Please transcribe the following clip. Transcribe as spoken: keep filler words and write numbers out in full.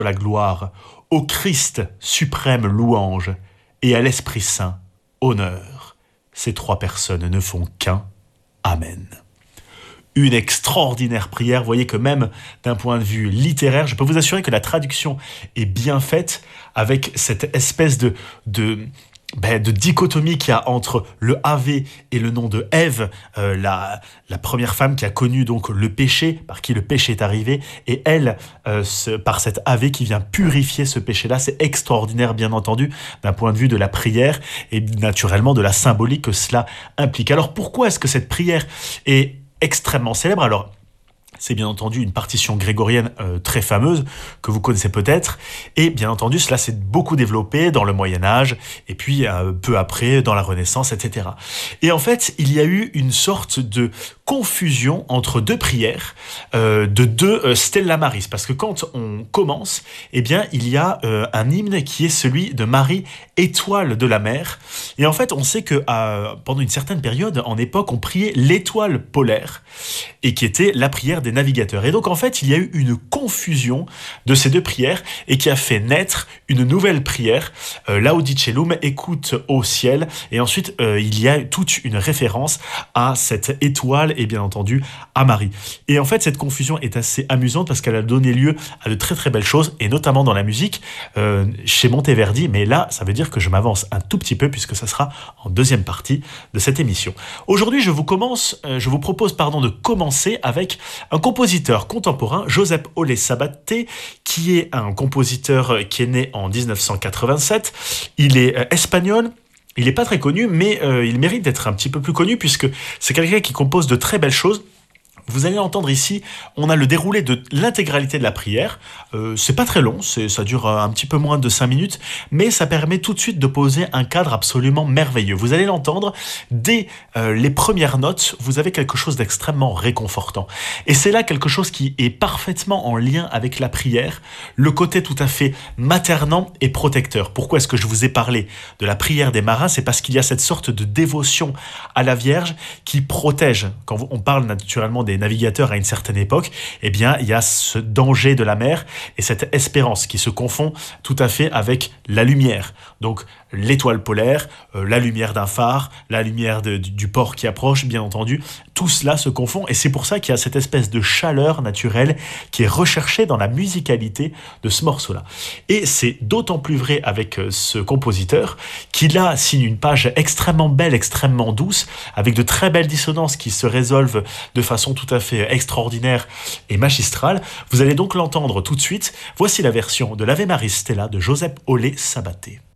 la gloire, au Christ suprême louange, et à l'Esprit Saint honneur. Ces trois personnes ne font qu'un. Amen. Une extraordinaire prière. Vous voyez que même d'un point de vue littéraire, je peux vous assurer que la traduction est bien faite avec cette espèce de... de Ben, de dichotomie qu'il y a entre le Ave et le nom de Ève, euh, la, la première femme qui a connu donc le péché, par qui le péché est arrivé, et elle, euh, ce, par cet Ave qui vient purifier ce péché-là. C'est extraordinaire, bien entendu, d'un point de vue de la prière et naturellement de la symbolique que cela implique. Alors pourquoi est-ce que cette prière est extrêmement célèbre ? Alors, c'est bien entendu une partition grégorienne euh, très fameuse, que vous connaissez peut-être, et bien entendu cela s'est beaucoup développé dans le Moyen-Âge, et puis euh, peu après dans la Renaissance, et cetera. Et en fait, il y a eu une sorte de confusion entre deux prières, euh, de deux euh, Stella Maris, parce que quand on commence, eh bien, il y a euh, un hymne qui est celui de Marie, étoile de la mer, et en fait, on sait que euh, pendant une certaine période, en époque, on priait l'étoile polaire, et qui était la prière des navigateurs. Et donc, en fait, il y a eu une confusion de ces deux prières et qui a fait naître une nouvelle prière, euh, Laudice Celum, écoute au ciel. Et ensuite, euh, il y a toute une référence à cette étoile et bien entendu à Marie. Et en fait, cette confusion est assez amusante parce qu'elle a donné lieu à de très très belles choses, et notamment dans la musique, euh, chez Monteverdi. Mais là, ça veut dire que je m'avance un tout petit peu puisque ça sera en deuxième partie de cette émission. Aujourd'hui, je vous commence, euh, je vous propose, pardon, de commencer avec un compositeur contemporain, Josep Olé Sabaté, qui est un compositeur qui est né en dix-neuf cent quatre-vingt-sept. Il est euh, espagnol. Il n'est pas très connu, mais euh, il mérite d'être un petit peu plus connu puisque c'est quelqu'un qui compose de très belles choses. Vous allez entendre ici, on a le déroulé de l'intégralité de la prière. Euh, c'est pas très long, c'est, ça dure un petit peu moins de cinq minutes, mais ça permet tout de suite de poser un cadre absolument merveilleux. Vous allez l'entendre, dès euh, les premières notes, vous avez quelque chose d'extrêmement réconfortant. Et c'est là quelque chose qui est parfaitement en lien avec la prière, le côté tout à fait maternant et protecteur. Pourquoi est-ce que je vous ai parlé de la prière des marins ? C'est parce qu'il y a cette sorte de dévotion à la Vierge qui protège. Quand on parle naturellement des navigateurs à une certaine époque, eh bien, il y a ce danger de la mer et cette espérance qui se confond tout à fait avec la lumière. Donc, l'étoile polaire, euh, la lumière d'un phare, la lumière de, du, du port qui approche, bien entendu, tout cela se confond et c'est pour ça qu'il y a cette espèce de chaleur naturelle qui est recherchée dans la musicalité de ce morceau-là. Et c'est d'autant plus vrai avec euh, ce compositeur qui là signe une page extrêmement belle, extrêmement douce, avec de très belles dissonances qui se résolvent de façon tout à fait extraordinaire et magistrale. Vous allez donc l'entendre tout de suite. Voici la version de l'Ave Maris Stella de Josep Olé Sabaté.